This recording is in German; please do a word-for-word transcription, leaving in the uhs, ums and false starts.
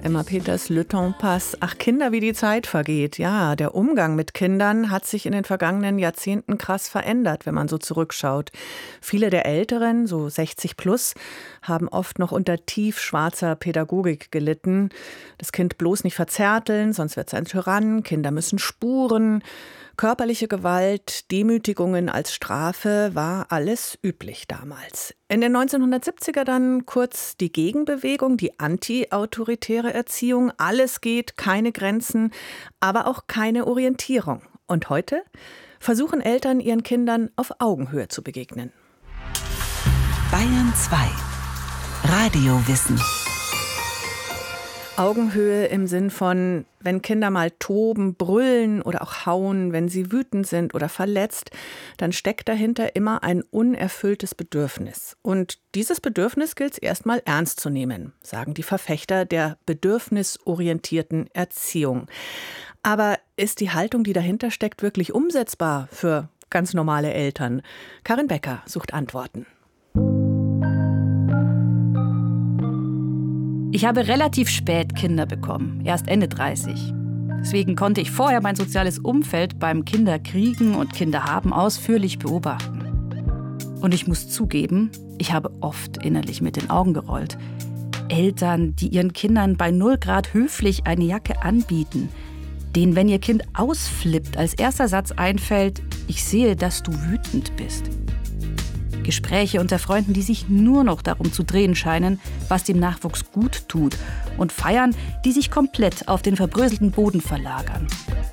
Emma Peters, Le Temps passe. Ach, Kinder, wie die Zeit vergeht. Ja, der Umgang mit Kindern hat sich in den vergangenen Jahrzehnten krass verändert, wenn man so zurückschaut. Viele der Älteren, so sechzig plus, haben oft noch unter tiefschwarzer Pädagogik gelitten. Das Kind bloß nicht verzärteln, sonst wird es ein Tyrann. Kinder müssen spuren. Körperliche Gewalt, Demütigungen als Strafe war alles üblich damals. In den neunzehnhundertsiebziger dann kurz die Gegenbewegung, die anti-autoritäre Erziehung. Alles geht, keine Grenzen, aber auch keine Orientierung. Und heute versuchen Eltern ihren Kindern auf Augenhöhe zu begegnen. Bayern zwei. Radiowissen. Augenhöhe im Sinn von, wenn Kinder mal toben, brüllen oder auch hauen, wenn sie wütend sind oder verletzt, dann steckt dahinter immer ein unerfülltes Bedürfnis. Und dieses Bedürfnis gilt es erstmal ernst zu nehmen, sagen die Verfechter der bedürfnisorientierten Erziehung. Aber ist die Haltung, die dahinter steckt, wirklich umsetzbar für ganz normale Eltern? Karin Becker sucht Antworten. Ich habe relativ spät Kinder bekommen, erst Ende dreißig. Deswegen konnte ich vorher mein soziales Umfeld beim Kinderkriegen und Kinderhaben ausführlich beobachten. Und ich muss zugeben, ich habe oft innerlich mit den Augen gerollt. Eltern, die ihren Kindern bei null Grad höflich eine Jacke anbieten, denen, wenn ihr Kind ausflippt, als erster Satz einfällt, ich sehe, dass du wütend bist. Gespräche unter Freunden, die sich nur noch darum zu drehen scheinen, was dem Nachwuchs gut tut. Und Feiern, die sich komplett auf den verbröselten Boden verlagern.